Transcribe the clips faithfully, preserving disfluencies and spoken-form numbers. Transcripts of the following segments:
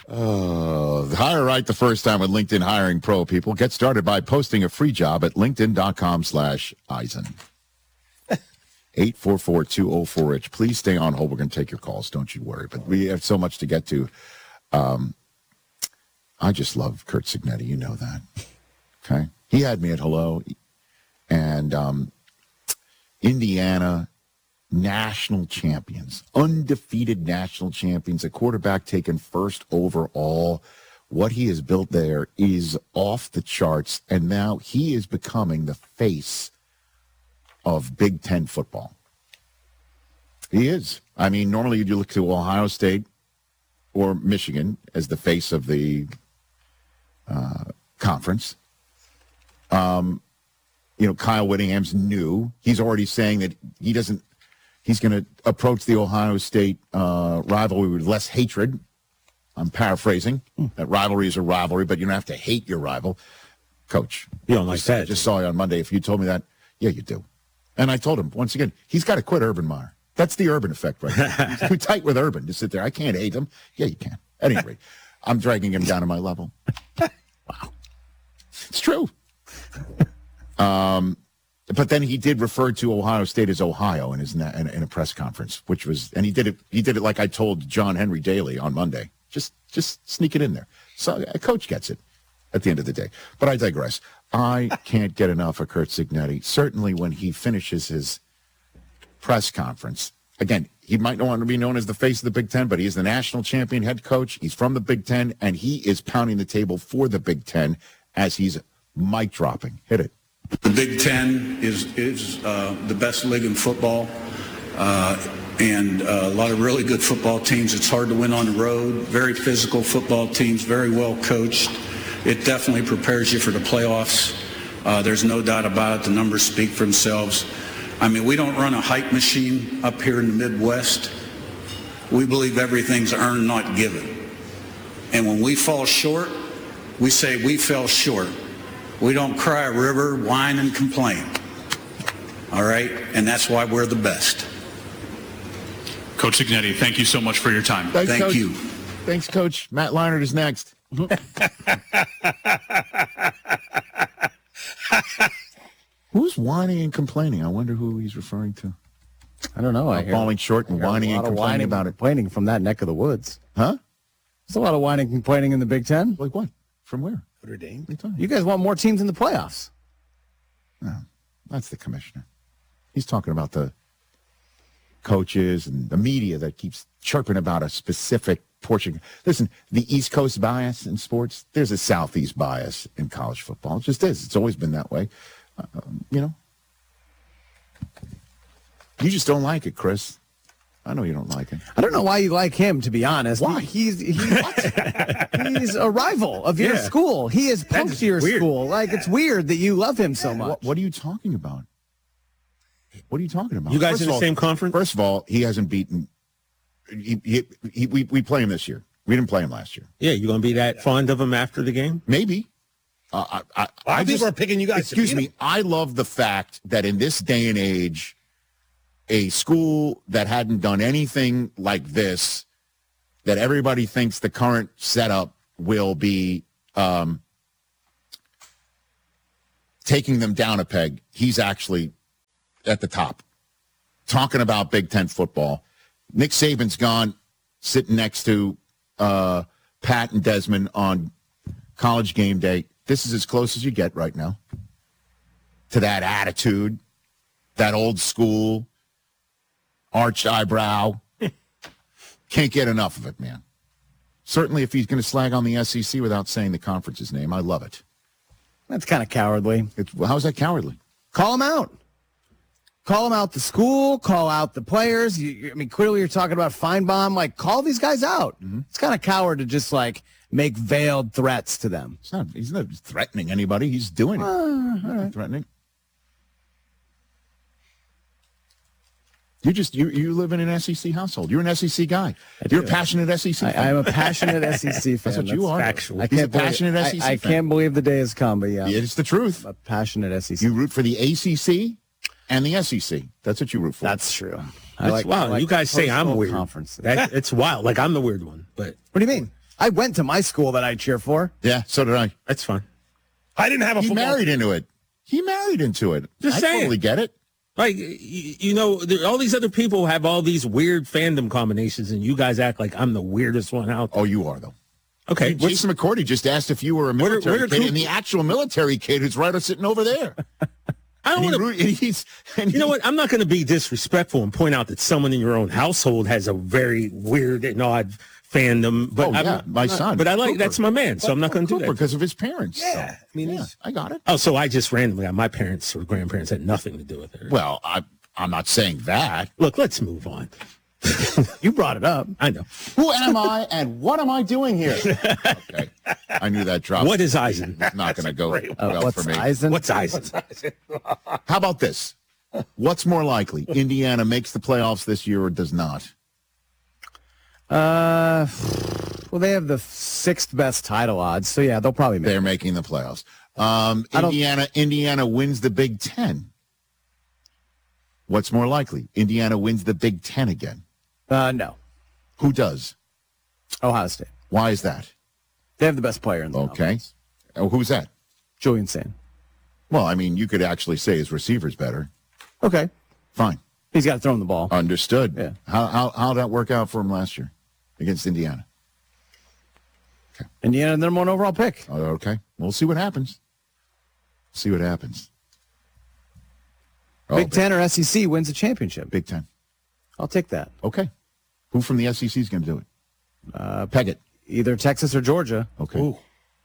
Uh, hire right the first time with LinkedIn Hiring Pro, people. Get started by posting a free job at linkedin.com slash Eisen. eight four four, two oh four, Rich. Please stay on hold. We're going to take your calls. Don't you worry. But we have so much to get to. Um, I just love Curt Cignetti. You know that. Okay? He had me at hello. And um, Indiana national champions, undefeated national champions, a quarterback taken first overall. What he has built there is off the charts, and now he is becoming the face of Big Ten football. He is. I mean, normally you look to Ohio State or Michigan as the face of the uh, conference. Um, you know, Kyle Whittingham's new. He's already saying that he doesn't, he's going to approach the Ohio State uh, rivalry with less hatred. I'm paraphrasing. Mm. That rivalry is a rivalry, but you don't have to hate your rival. Coach. You don't like that. I just saw you on Monday. If you told me that, yeah, you do. And I told him, once again, he's got to quit Urban Meyer. That's the Urban effect right there. He's too tight with Urban to sit there. I can't hate him. Yeah, you can. At any rate, I'm dragging him down to my level. Wow. It's true. Um, but then he did refer to Ohio State as Ohio in his in, in a press conference, which was, and he did it. He did it like I told John Henry Daly on Monday. Just, just sneak it in there. So a coach gets it at the end of the day. But I digress. I can't get enough of Curt Cignetti. Certainly, when he finishes his press conference, again, he might not want to be known as the face of the Big Ten, but he is the national champion head coach. He's from the Big Ten, and he is pounding the table for the Big Ten as he's mic dropping. Hit it. The Big Ten is is uh, the best league in football, uh, and uh, a lot of really good football teams. It's hard to win on the road. Very physical football teams, very well coached. It definitely prepares you for the playoffs. Uh, there's no doubt about it. The numbers speak for themselves. I mean, we don't run a hype machine up here in the Midwest. We believe everything's earned, not given. And when we fall short, we say we fell short. We don't cry a river, whine, and complain. All right? And that's why we're the best. Coach Cignetti, thank you so much for your time. Thanks, Thank Coach. you. Thanks, Coach. Matt Leinart is next. Who's whining and complaining? I wonder who he's referring to. I don't know. I hear, falling short and I hear whining a lot and of complaining whining about and it. Complaining from that neck of the woods. Huh? There's a lot of whining and complaining in the Big Ten. Like what? From where? Notre Dame. What are you talking You guys want more teams in the playoffs. No, that's the commissioner. He's talking about the coaches and the media that keeps chirping about a specific portion. Listen, the East Coast bias in sports, there's a Southeast bias in college football. It just is. It's always been that way. Uh, um, you know? You just don't like it, Chris. I know you don't like it. I don't know why you like him, to be honest. Why? He's he's, he's a rival of your Yeah. school. He is punked to your weird. school. Like, it's weird that you love him so much. What, what are you talking about? What are you talking about? You guys First in of the all- same conference? First of all, he hasn't beaten. He, he, he, we, we play him this year. We didn't play him last year. Yeah, you going to be that fond of him after the game? Maybe. Uh, I, I, A lot I of people just- are picking you guys to Excuse beat me. him. I love the fact that in this day and age, a school that hadn't done anything like this, that everybody thinks the current setup will be um, taking them down a peg, he's actually at the top. Talking about Big Ten football. Nick Saban's gone, sitting next to uh, Pat and Desmond on College Game Day. This is as close as you get right now to that attitude, that old school, arch eyebrow. Can't get enough of it, man. Certainly if he's going to slag on the S E C without saying the conference's name, I love it. That's kind of cowardly. It's, how's that cowardly? Call him out. Call him out the school. Call out the players. You, you- I mean, clearly you're talking about Feinbaum. Like, call these guys out. Mm-hmm. It's kind of coward to just, like, make veiled threats to them. It's not, he's not threatening anybody. He's doing it. Not threatening. You just you you live in an S E C household. You're an S E C guy. You're a passionate S E C fan. I, I'm a passionate S E C fan. That's what you are. factual. I He's a can't believe- passionate S E C I, I fan. can't believe the day has come, but yeah, It's the truth. I'm a passionate S E C. You root for the A C C and the S E C. That's what you root for. That's true. I That's like, wow. I like you guys say I'm post-bowl weird. Conferences. That, it's wild. Like I'm the weird one, but What do you mean? I went to my school that I cheer for. Yeah, so did I. That's fine. I didn't have a He football married into it. He married into it. Just I saying. totally get it. Like, you, you know, there, all these other people have all these weird fandom combinations, and you guys act like I'm the weirdest one out there. Oh, you are, though. Okay. what's- Jason McCourty just asked if you were a What are- military what are kid, Coop- and the actual military kid who's right sitting over there. I don't And he want to. root- and he's, and You know he- what? I'm not going to be disrespectful and point out that someone in your own household has a very weird and odd fandom. But Oh, I'm yeah, not- my son, But I like Cooper. that's my man, so I'm not going to do Cooper that. because of his parents. Yeah, I mean, Yeah, he's- I got it. Oh, so I just randomly, my parents or grandparents had nothing to do with it. Well, I, I'm not saying that. Look, let's move on. You brought it up. I know. Who am I and what am I doing here? Okay. I knew that drop. What is Eisen? It's not going to go Uh, well what's for me. Eisen? What's Eisen? How about this? What's more likely? Indiana makes the playoffs this year or does not? Uh, well, they have the sixth best title odds, so yeah, they'll probably make. They're making the playoffs. Um, I don't- Indiana, Indiana wins the Big Ten. What's more likely? Indiana wins the Big Ten again. Uh, no, Who does? Ohio State. Why is that? They have the best player in the Okay. conference. Oh, who's that? Julian Sand. Well, I mean, you could actually say his receiver's better. Okay, Fine. he's got to throw him the ball. Understood. Yeah. How, how, how'd that work out for him last year against Indiana? Indiana, number one overall pick. Oh, okay. We'll see what happens. See what happens. Oh, Big Ten or S E C wins a championship. Big Ten. I'll take that. Okay. Who from the S E C is going to do it? Uh, Peggett. Either Texas or Georgia. Okay. Ooh,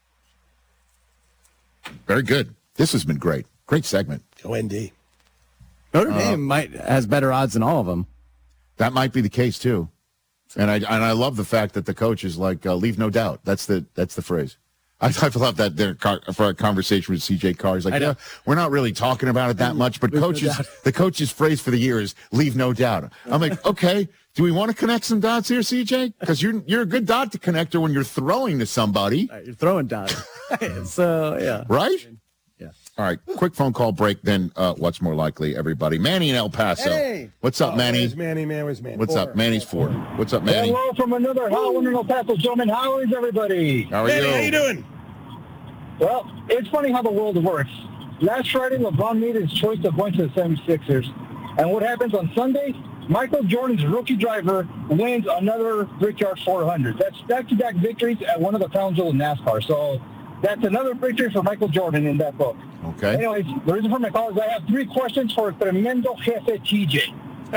Very good. This has been great. Great segment. go N D. Notre Dame might has better odds than all of them. That might be the case too. And I and I love the fact that the coach is like, uh, leave no doubt. That's the that's the phrase. I, I love that there for a conversation with C J Carr. He's like, I know. yeah, we're not really talking about it that much, but Leave no coaches, doubt. the coach's phrase for the year is leave no doubt. I'm like, okay, do we want to connect some dots here, C J? Because you're you're a good dot connector when you're throwing to somebody, All right, you're throwing down. so yeah. right? Yeah. All right, quick phone call break. Then uh, what's more likely, everybody? Manny in El Paso. Hey. What's up, Manny? Where's Manny, man? Where's Manny? What's up? Manny's four. What's up, Manny? Hello from another Howland and El Paso gentleman. How is everybody? How are Manny, you? how you doing? Well, it's funny how the world works. Last Friday, LeBron made his choice of going to the seventy-sixers. And what happens on Sunday? Michael Jordan's rookie driver wins another Brickyard four hundred. That's back-to-back victories at one of the crown jewels of NASCAR. So that's another victory for Michael Jordan in that book. Okay. Anyways, the reason for my call is I have three questions for Tremendo Jefe T J.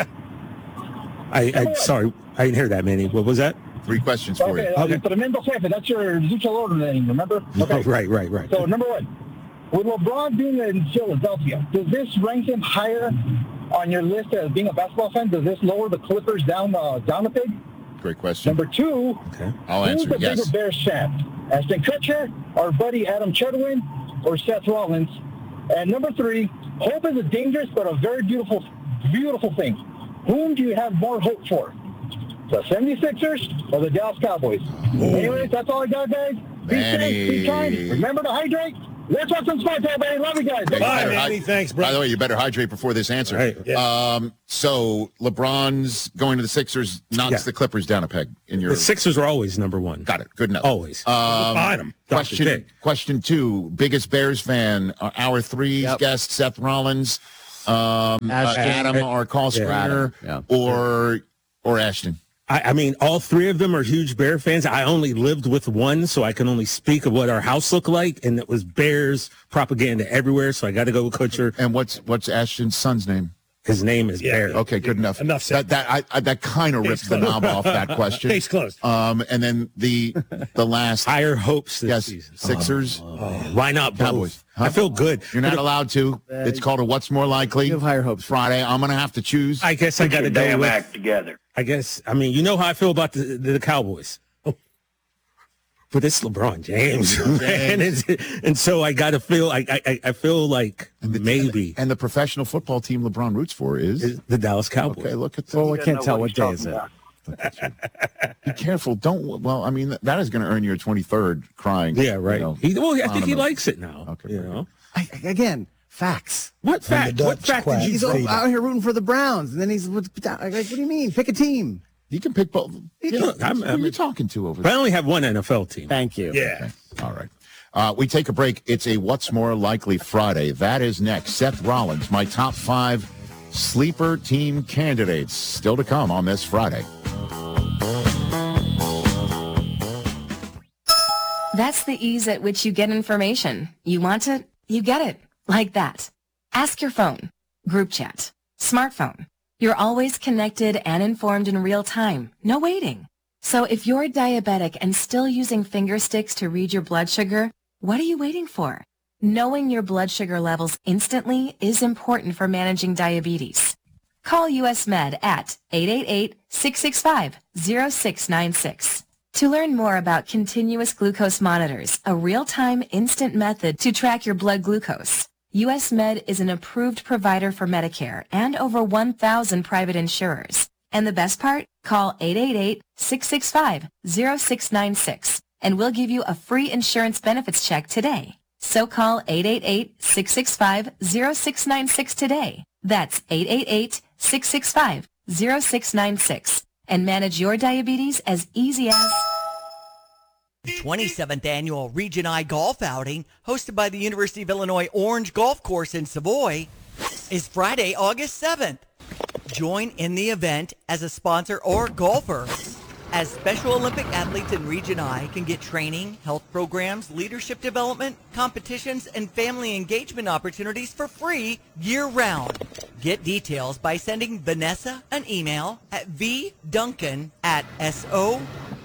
I, I sorry, I didn't hear that, Manny. What was that? Three questions for Okay, you. uh, Tremendo Jefe, that's your Lucha Lord name, remember? Okay. Oh, right, right, right. So number one, with LeBron being in Philadelphia, does this rank him higher on your list as being a basketball fan? Does this lower the Clippers down uh, down a peg? Great question. Number two, Okay. I'll who's answer the yes. bigger Bears champ? Ashton Kutcher, our buddy Adam Chudwin, or Seth Rollins? And number three, hope is a dangerous but a very beautiful, beautiful thing. Whom do you have more hope for? The seventy-sixers or the Dallas Cowboys? Anyways, that's all I got, guys. Be Manny. safe, be kind. Remember to hydrate. Let's watch some sports, everybody. Love you guys. Hey, Bye, you better Manny. hy- Thanks, bro. By the way, you better hydrate before this answer. Right. Yeah. Um, so LeBron's going to the Sixers knocks Yeah. the Clippers down a peg. In your The Sixers are always number one. got it. Good enough. Always. Um, Find him. Doctor question Dick. question two. Biggest Bears fan. Uh, hour three's Yep. guest Seth Rollins, um, uh, Ashton. Adam, our call Yeah. screener, Yeah. or or Ashton. I, I mean, all three of them are huge Bear fans. I only lived with one, so I can only speak of what our house looked like, and it was Bears propaganda everywhere. So I got to go with Kutcher. And what's what's Ashton's son's name? His name is Yeah, Bear. yeah. Okay, good enough. Enough said. That that I, I, that kind of rips the knob off that question. Case closed. Um, and then the the last Higher hopes this yes, season. Sixers. Why not both? Cowboys. Huh? I feel good. You're not allowed to. It's called a what's more likely. You have higher hopes. Friday. I'm going to have to choose. I guess I got to go with. act together. I guess. I mean, you know how I feel about the the, the Cowboys. But it's LeBron James, man. It's, and so I got to feel. I, I I feel like maybe And the professional football team LeBron roots for is. is the Dallas Cowboys. Okay, look at that. Well, I can't tell what day is it. Be careful. Don't. Well, I mean, that is going to earn you a twenty-third crying. Yeah, right. you know, he, well, I think he anonymous. likes it now. Okay, you very know I, again, facts. what fact? the What Dutch fact did quack. you He's say? out here rooting for the Browns, and then he's like, "What do you mean? Pick a team." You can pick both. You know, Look, I'm- who are I'm- you talking to over But I there? only have one N F L team. Thank you. Yeah. All right. Uh, we take a break. It's a What's More Likely Friday. That is next. Seth Rollins, my top five sleeper team candidates, still to come on this Friday. That's the ease at which you get information. You want it, you get it. Like that. Ask your phone. Group chat. Smartphone. You're always connected and informed in real time. No waiting. So if you're diabetic and still using finger sticks to read your blood sugar, what are you waiting for? Knowing your blood sugar levels instantly is important for managing diabetes. Call U S Med at eight eight eight, six six five, zero six nine six. To learn more about continuous glucose monitors, a real-time instant method to track your blood glucose, U S Med is an approved provider for Medicare and over one thousand private insurers. And the best part? Call eight eight eight, six six five, zero six nine six and we'll give you a free insurance benefits check today. So call eight eight eight, six six five, zero six nine six today. That's eight eight eight, six six five, zero six nine six and manage your diabetes as easy as... The twenty-seventh Annual Region I Golf Outing, hosted by the University of Illinois Orange Golf Course in Savoy, is Friday, August seventh. Join in the event as a sponsor or golfer, as Special Olympic athletes in Region I can get training, health programs, leadership development, competitions, and family engagement opportunities for free year-round. Get details by sending Vanessa an email at vduncan at soill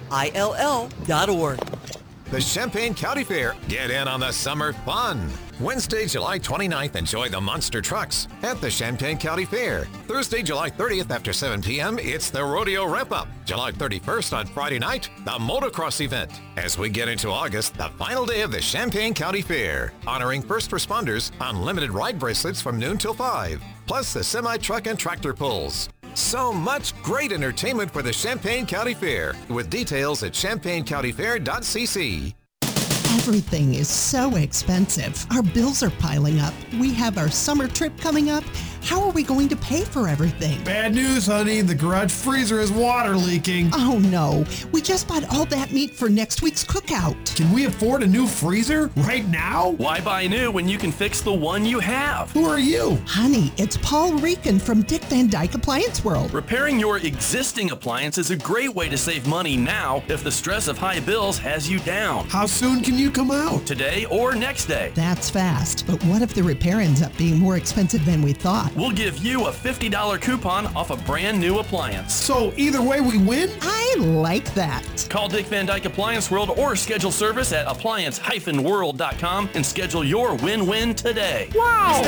dot org. The Champaign County Fair. Get in on the summer fun. Wednesday, July twenty-ninth, enjoy the monster trucks at the Champaign County Fair. Thursday, July thirtieth after seven p.m., it's the Rodeo Wrap-Up. July thirty-first on Friday night, the motocross event. As we get into August, the final day of the Champaign County Fair, honoring first responders, unlimited ride bracelets from noon till five, plus the semi-truck and tractor pulls. So much great entertainment for the Champaign County Fair, with details at champaign county fair dot c c. Everything is so expensive. Our bills are piling up. We have our summer trip coming up. How are we going to pay for everything? Bad news, honey. The garage freezer is water leaking. Oh no, we just bought all that meat for next week's cookout. Can we afford a new freezer right now? Why buy new when you can fix the one you have? Who are you? Honey, it's Paul Rican from Dick Van Dyke Appliance World. Repairing your existing appliance is a great way to save money now if the stress of high bills has you down. How soon can you come out? Today or next day. That's fast, but what if the repair ends up being more expensive than we thought? We'll give you a fifty dollars coupon off a brand new appliance. So either way we win? I like that. Call Dick Van Dyke Appliance World or schedule service at appliance dash world dot com and schedule your win-win today. Wow!